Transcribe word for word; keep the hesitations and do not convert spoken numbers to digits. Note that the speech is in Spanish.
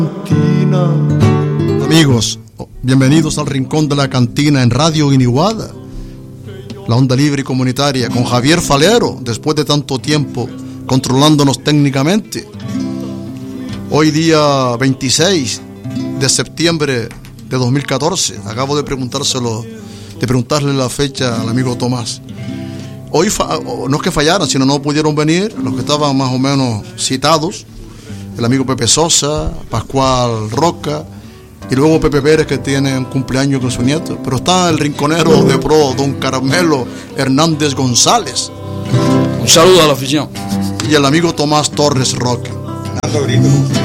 Cantina. Amigos, bienvenidos al Rincón de la Cantina en Radio Iniguada, la onda libre y comunitaria, con Javier Falero, después de tanto tiempo controlándonos técnicamente. Hoy día veintiséis de septiembre de dos mil catorce, acabo de preguntárselo, de preguntarle la fecha al amigo Tomás. Hoy fa- no es que fallaran, sino no pudieron venir los que estaban más o menos citados: el amigo Pepe Sosa, Pascual Roca y luego Pepe Pérez, que tiene un cumpleaños con su nieto. Pero está el rinconero de pro, don Carmelo Hernández González. Un saludo a la afición. Y el amigo Tomás Torres Roque. Dando gritos.